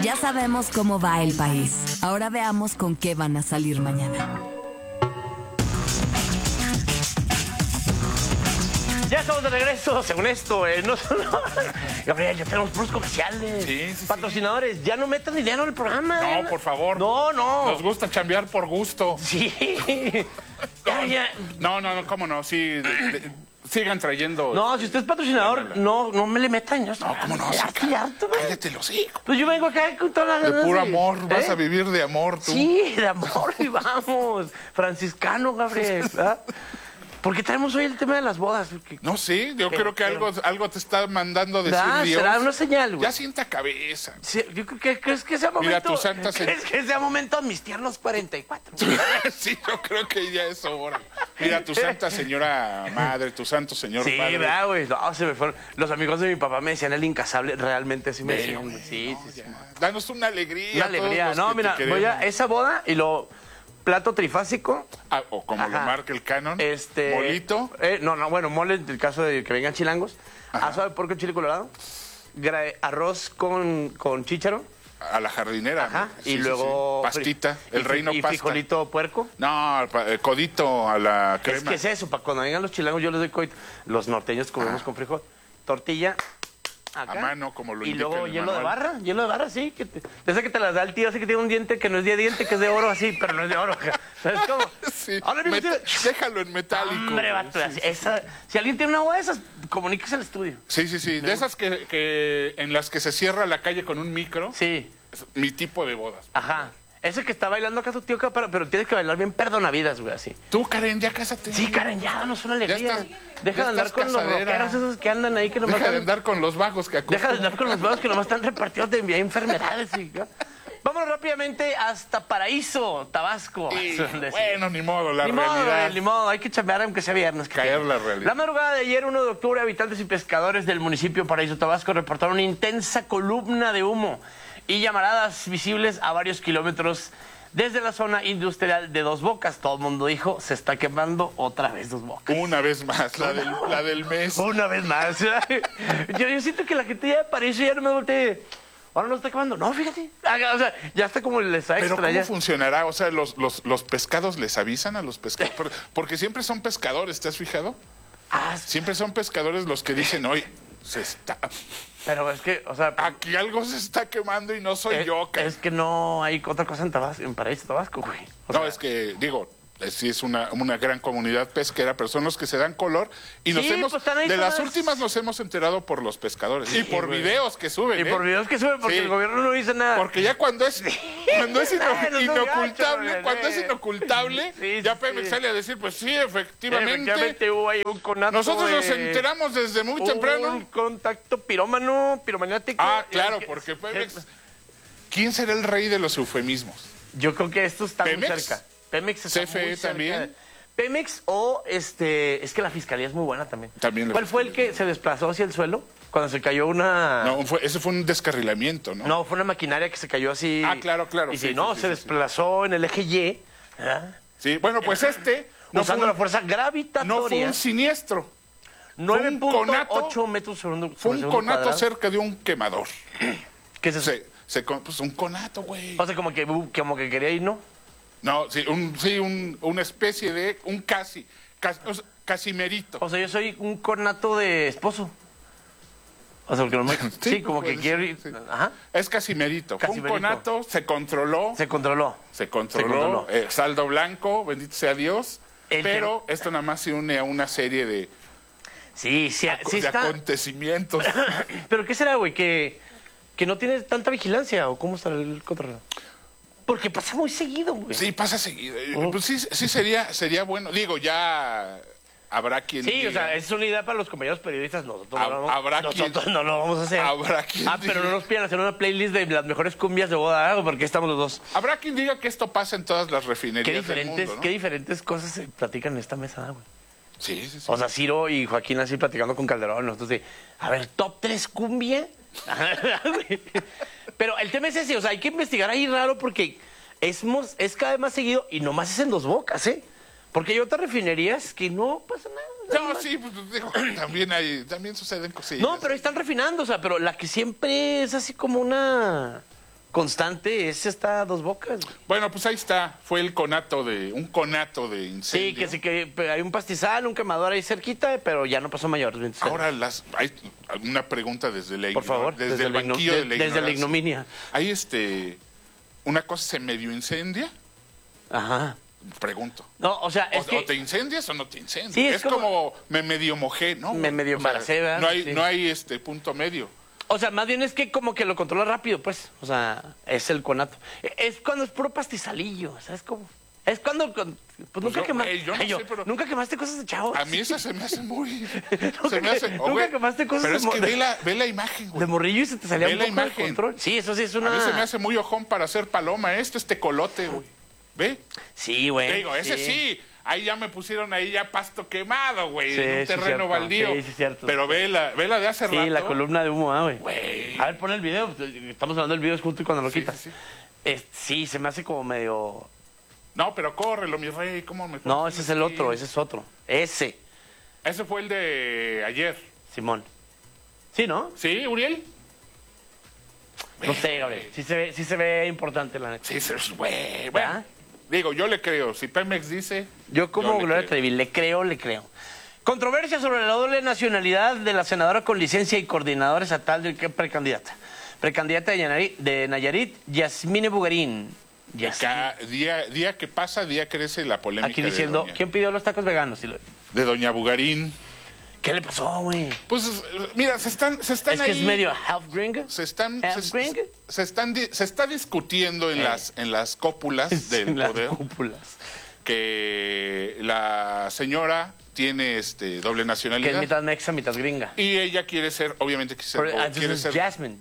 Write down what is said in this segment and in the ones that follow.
Ya sabemos cómo va el país. Ahora veamos con qué van a salir mañana. Ya estamos de regreso, según esto, Gabriel, ya tenemos puros comerciales. Sí. Patrocinadores, ya no metan dinero en el programa. No, por favor. No. Nos gusta chambear por gusto. Sí. ya. No, cómo no, sí. Sigan trayendo. No, si usted es patrocinador, no me le metan. No, cómo no. Ya estoy harto, güey. Cállate los hijos. Pues yo vengo acá con todas las De ganas puro amor, vas a vivir de amor tú. Sí, de amor, y vamos. Franciscano, Gabriel. ¿Verdad? ¿Por qué traemos hoy el tema de las bodas? No sé, yo creo que algo te está mandando decir Dios. Será una señal, güey. Ya sienta cabeza. Sí, yo creo que crees que sea momento. Mira, tu santa ¿Crees que sea momento de mis tiernos 44? Sí, yo creo que ya es hora. Mira, tu santa señora madre, tu santo señor Sí, padre. ¿verdad, güey? No, se me fueron. Los amigos de mi papá me decían el incasable, realmente así me decían, güey. Sí. Danos una alegría. Una a todos alegría. los No, que mira, te voy a queremos. esa boda y lo plato trifásico. O como lo Ajá. marca el canon. Molito. Bueno, mole en el caso de que vengan chilangos. Asado de porco en chile colorado. Arroz con chícharo. A la jardinera. Ajá. ¿no? Y luego Pastita. El reino y pasta. frijolito puerco. No, codito a la crema. Es que es eso, para cuando vengan los chilangos yo les doy coito. Los norteños comemos con frijol. Tortilla. Acá. A mano, como lo Y indica luego el hielo de manual. barra, sí. De esa que te las da el tío, así que tiene un diente que no es de diente, que es de oro, así, pero no es de oro. ¿Sabes cómo? Sí. Ahora mismo Déjalo en metálico. hombre, vato, Sí, así, si alguien tiene una boda de esas, comuníquese al estudio. Sí. De esas que en las que se cierra la calle con un micro. Sí, Es mi tipo de bodas. ajá. Ese que está bailando acá tu tío, pero tienes que bailar bien perdonavidas, güey, así. Tú, Karen, ya cásate. Sí, Karen, ya, danos una alegría. Ya estás- Deja ya de andar estás con los casadera. rockeros esos que andan ahí que nomás Deja de están- andar con los vagos que Deja de acusan. andar con los vagos que nomás están repartidos de enviar enfermedades. Vámonos rápidamente hasta Paraíso, Tabasco. Sí, Donde sí. bueno, ni modo, la Ni modo, realidad. ni modo, hay que chambear aunque sea viernes. Caer la realidad. La madrugada de ayer, 1 de octubre, habitantes y pescadores del municipio Paraíso, Tabasco, reportaron una intensa columna de humo y llamaradas visibles a varios kilómetros desde la zona industrial de Dos Bocas. Todo el mundo dijo, se está quemando otra vez Dos Bocas. Una vez más, la del mes. Una vez más. yo siento que la gente ya de Paraíso ya no me voltee. Ahora no está quemando. No, fíjate. O sea, ya está como les ha Pero ¿cómo extrañado. funcionará? O sea, los pescados les avisan a los pescadores. Porque siempre son pescadores, ¿te has fijado? Ah, Siempre son pescadores los que dicen, oye, pero es que, o sea, aquí algo se está quemando y no soy yo. es que no hay otra cosa en Paraíso, Tabasco, güey. O No, sea, es que, digo, sí es una gran comunidad pesquera, pero son los que se dan color y nos Sí, hemos, pues están ahí de las todas. últimas nos hemos enterado por los pescadores y por güey. videos que suben. Y por videos que suben, porque Sí. el gobierno no dice nada. Porque ya cuando es inocultable, gacho, cuando es güey. inocultable, Sí, ya sí, Pemex sí. sale a decir, pues sí, efectivamente. Efectivamente hubo ahí un conato. Nosotros nos de- enteramos desde muy temprano. Un contacto piromaniático. Ah, claro, Es que- porque Pemex. ¿Quién será el rey de los eufemismos? Yo creo que esto está muy ¿Pemex? cerca. Pemex está CFE muy cerca. también. Pemex o es que la fiscalía es muy buena también. También la ¿Cuál fue el que se desplazó hacia el suelo cuando se cayó una? No, ese fue un descarrilamiento, ¿no? No, fue una maquinaria que se cayó así. Ah, claro. Y Sí, si no, sí, se sí, desplazó en el eje Y. ¿verdad? Sí, bueno, pues no Usando fue la un- fuerza no gravitatoria. fue un siniestro. 9.8 metros Fue un sobre segundo conato cuadrado. cerca de un quemador. ¿Qué es eso? Pues un conato, güey. O sea, como que quería ir, ¿no? No, sí, una especie de un o sea, casimerito. O sea, yo soy un conato de esposo. O sea, porque no me... Sí, como que puede quiero ser, ir... sí. Ajá. Es casimerito. Fue un Casimerito. conato, se controló. Se controló. Se controló. Saldo blanco, bendito sea Dios. El Pero esto nada más se une a una serie de Sí, sí está... acontecimientos. ¿Pero qué será, güey? ¿Que no tiene tanta vigilancia? ¿O cómo está el control? Porque pasa muy seguido, güey. Sí, pasa seguido. Pues sí sería bueno. Digo, ya habrá quien Sí, diga. o sea, es una idea para los compañeros periodistas. Nosotros, Habrá nosotros quien- no lo vamos a hacer. habrá quien pero diga. no nos pidan hacer una playlist de las mejores cumbias de boda, ¿eh? Porque estamos los dos. Habrá quien diga que esto pasa en todas las refinerías del mundo, ¿no? Qué diferentes cosas se platican en esta mesa, güey. Sí. O sea, Ciro y Joaquín así platicando con Calderón. Nosotros de, a ver, top 3 cumbia. Pero el tema es ese, o sea, hay que investigar ahí raro porque es cada vez más seguido y nomás es en Dos Bocas, ¿eh? Porque hay otras refinerías que no pasa nada. No, sí, pues digo, también suceden cosillas. No, pero están refinando, o sea, pero la que siempre es así como una constante, ese está a Dos Bocas. Bueno, pues ahí está. Fue un conato de incendio. Sí, que hay un pastizal, un quemador ahí cerquita, pero ya no pasó mayor. Ahora hay una pregunta desde la Por favor, desde el banquillo de la desde la ignorancia. ignominia. Hay una cosa se medio incendia. Ajá. Pregunto. No, o sea, es que... ¿O te incendias o no te incendias? Sí, es como me medio mojé, ¿no? Me medio embaracé, ¿verdad? No hay punto medio. O sea, más bien es que como que lo controla rápido, pues. O sea, es el conato. Es cuando es puro pastizalillo, ¿sabes cómo? Es cuando... Pues nunca quemaste... yo no sé, pero... Nunca quemaste cosas de chavos. A mí esa se me hace muy... Nunca quemaste cosas pero es que de... ve la imagen, güey. De morrillo y se te salía Ve un la poco de imagen. control. Sí, eso sí es una... A mí se me hace muy ojón para hacer paloma. Esto es tecolote, güey. ¿Ve? Sí, güey. Te digo, ese sí. Ahí ya me pusieron ahí ya pasto quemado, güey. Sí, En un sí, terreno cierto. baldío. Sí, cierto. Pero ve la de hace rato. Sí, la columna de humo, güey. Güey. A ver, pon el video. Estamos hablando del video junto y cuando lo Sí, quitas. sí. Sí, se me hace como medio... No, pero córrelo, mi rey. ¿Cómo me No, ese es el otro, ese es otro. Ese, Ese fue el de ayer. Simón. Sí, ¿no? ¿Sí, Uriel? No sé, Gabriel. Sí se ve importante, la neta. Sí, güey. ¿Ya? Bueno, digo, yo le creo. Si Pemex dice... Yo como le Gloria creo. Trevi, le creo. Controversia sobre la doble nacionalidad de la senadora con licencia y coordinadora estatal de precandidata. Precandidata de Nayarit, Yasmine Bugarín. Día que pasa, día crece la polémica Aquí diciendo, ¿quién pidió los tacos veganos? de doña Bugarín. ¿Qué le pasó, güey? Pues, mira, se están Es ahí... que es medio half gringa. Se está discutiendo en las cópulas del En las poder cúpulas. que la señora tiene doble Que es nacionalidad. mitad mexa, mitad gringa. Y ella quiere ser, obviamente quiere ser... Jasmine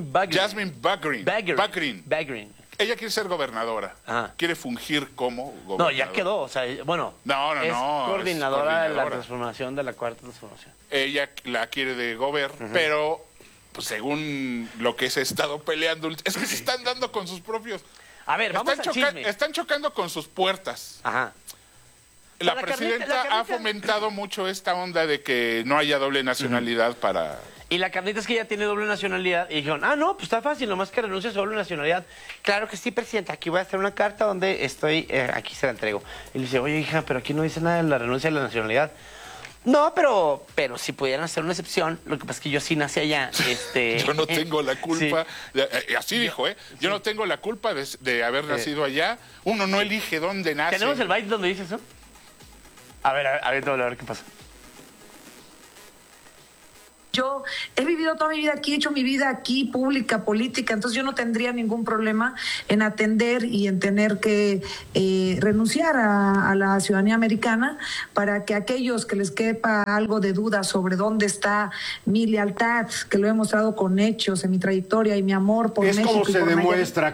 Bagrin. Bagrin. Ella quiere ser gobernadora. Ajá. Quiere fungir como No, gobernadora. ya quedó, o sea, bueno. No, es coordinadora de la coordinadora. transformación, de la cuarta transformación. Ella la quiere de pero pues, según lo que se ha estado peleando, es que se están dando con sus propios... A ver, vamos al chisme. Están chocando con sus puertas. Ajá. La La presidenta carnita- ha fomentado mucho esta onda de que no haya doble nacionalidad para... Y la carnita es que ella tiene doble nacionalidad. Y dijeron, no, pues está fácil, nomás que renuncie a su doble nacionalidad. Claro que sí, presidenta, aquí voy a hacer una carta donde estoy, aquí se la entrego. Y le dice, oye, hija, pero aquí no dice nada de la renuncia a la nacionalidad. No, pero si pudieran hacer una excepción, lo que pasa es que yo sí nací allá. Yo no tengo la culpa, Sí. así dijo, yo no tengo la culpa de haber nacido allá. Uno no elige dónde nace. ¿Tenemos el byte donde dice eso? A ver qué pasa. Yo he vivido toda mi vida aquí, he hecho mi vida aquí, pública, política, entonces yo no tendría ningún problema en atender y en tener que renunciar a la ciudadanía americana para que aquellos que les quepa algo de duda sobre dónde está mi lealtad, que lo he mostrado con hechos en mi trayectoria y mi amor por México. Es como y se por demuestra.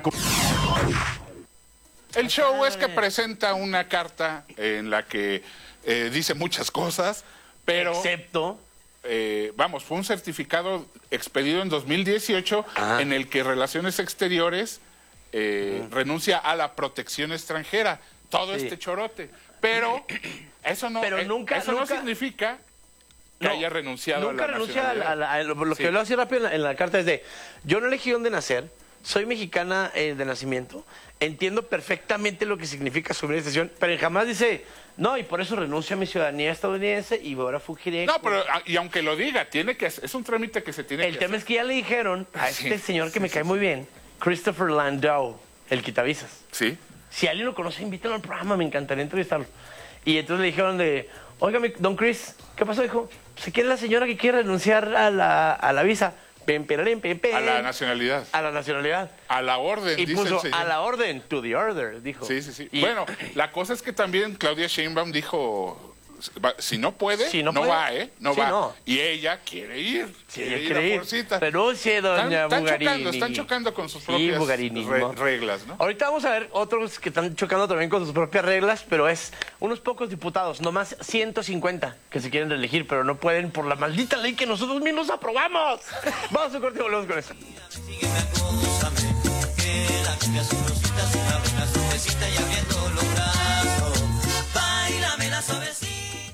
El show es que presenta una carta en la que dice muchas cosas, pero... Excepto... fue un certificado expedido en 2018 en el que Relaciones Exteriores renuncia a la protección extranjera. Todo este chorote. Pero eso no, nunca significa que haya renunciado nunca a la renuncia nacionalidad. lo que yo lo hace rápido en la carta es de, yo no elegí dónde nacer, soy mexicana de nacimiento, entiendo perfectamente lo que significa su administración, pero jamás dice, no, y por eso renuncio a mi ciudadanía estadounidense y ahora fugiré. No, pero y aunque lo diga, es un trámite que se tiene que El tema hacer. es que ya le dijeron a este señor que me cae muy bien, Christopher Landau, el quitavisas. Sí. Si alguien lo conoce, invítalo al programa, me encantaría entrevistarlo. Y entonces le dijeron oiga, don Chris, ¿qué pasó, hijo? ¿Se quiere la señora que quiere renunciar a la visa? A la nacionalidad. A la nacionalidad. A la orden, Y dice puso el señor. a la orden, to the order, dijo. Sí. Y- Bueno, la cosa es que también Claudia Sheinbaum dijo, si no puede, Si no no puede. va, no Sí, va. no. Y ella quiere ir. Quiere ir a ir. fuercita. Renuncie, doña Bugarini. Están chocando con sus Sí, propias Bugarini, ¿no? reglas, ¿no? Ahorita vamos a ver otros que están chocando también con sus propias reglas, pero es unos pocos diputados, nomás 150 que se quieren reelegir, pero no pueden por la maldita ley que nosotros mismos aprobamos. Vamos a corte y volvemos con eso.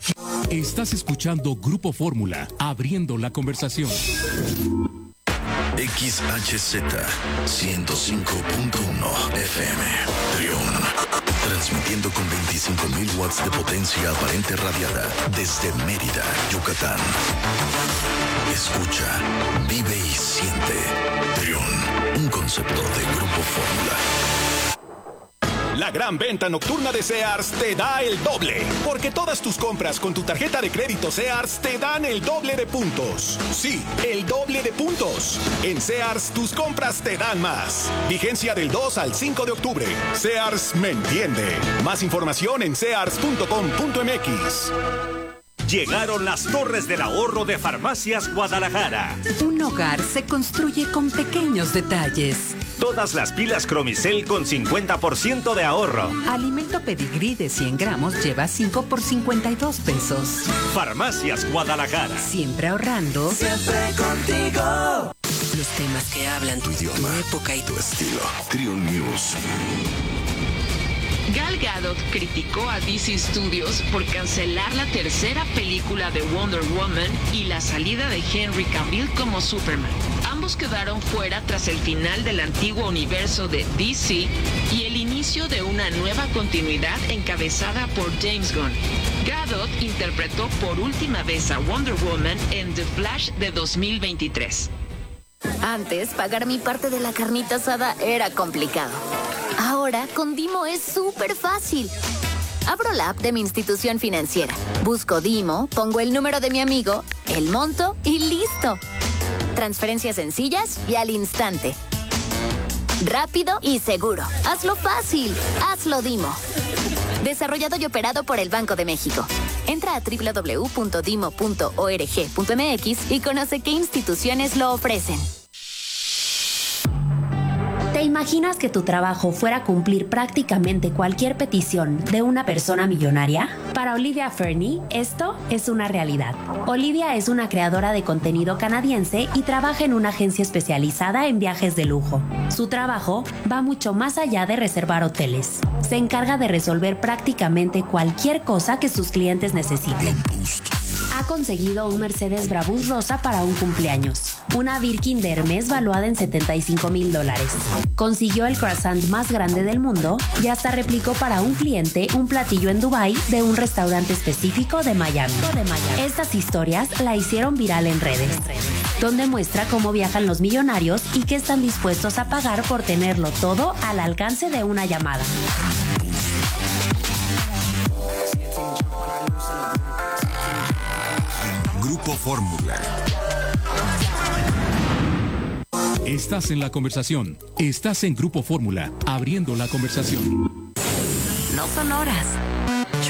Estás escuchando Grupo Fórmula, abriendo la conversación. XHZ 105.1 FM. Trión. Transmitiendo con 25.000 watts de potencia aparente radiada desde Mérida, Yucatán. Escucha, vive y siente. Trión, un concepto de Grupo Fórmula. La gran venta nocturna de Sears te da el doble, porque todas tus compras con tu tarjeta de crédito Sears te dan el doble de puntos. Sí, el doble de puntos. En Sears tus compras te dan más. Vigencia del 2 al 5 de octubre. Sears me entiende. Más información en sears.com.mx. Llegaron las Torres del Ahorro de Farmacias Guadalajara. Un hogar se construye con pequeños detalles. Todas las pilas Cromicel con 50% de ahorro. Alimento Pedigrí de 100 gramos lleva 5 por 52 pesos. Farmacias Guadalajara. Siempre ahorrando. Siempre contigo. Los temas que hablan tu idioma, tu época y tu estilo. Trión News. Gal Gadot criticó a DC Studios por cancelar la tercera película de Wonder Woman y la salida de Henry Cavill como Superman. Ambos quedaron fuera tras el final del antiguo universo de DC y el inicio de una nueva continuidad encabezada por James Gunn. Gadot interpretó por última vez a Wonder Woman en The Flash de 2023. Antes, pagar mi parte de la carnita asada era complicado. Ahora, con Dimo es súper fácil. Abro la app de mi institución financiera, busco Dimo, pongo el número de mi amigo, el monto y listo. Transferencias sencillas y al instante. Rápido y seguro. Hazlo fácil. Hazlo Dimo. Desarrollado y operado por el Banco de México. Entra a www.dimo.org.mx y conoce qué instituciones lo ofrecen. ¿Te imaginas que tu trabajo fuera a cumplir prácticamente cualquier petición de una persona millonaria? Para Olivia Fernie, esto es una realidad. Olivia es una creadora de contenido canadiense y trabaja en una agencia especializada en viajes de lujo. Su trabajo va mucho más allá de reservar hoteles. Se encarga de resolver prácticamente cualquier cosa que sus clientes necesiten. Ha conseguido un Mercedes Brabus rosa para un cumpleaños, una Birkin de Hermes valuada en $75,000. Consiguió el croissant más grande del mundo y hasta replicó para un cliente un platillo en Dubái de un restaurante específico de Miami. Estas historias la hicieron viral en redes, donde muestra cómo viajan los millonarios y qué están dispuestos a pagar por tenerlo todo al alcance de una llamada. Grupo Fórmula. Estás en la conversación. Estás en Grupo Fórmula, abriendo la conversación. No son horas,